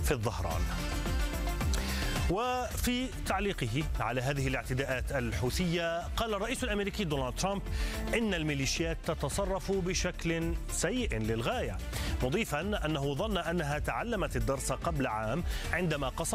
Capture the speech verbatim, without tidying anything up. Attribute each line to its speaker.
Speaker 1: في الظهران. وفي تعليقه على هذه الاعتداءات الحوثية قال الرئيس الأمريكي دونالد ترامب إن الميليشيات تتصرف بشكل سيء للغاية، مضيفا أنه ظن أنها تعلمت الدرس قبل عام عندما قصف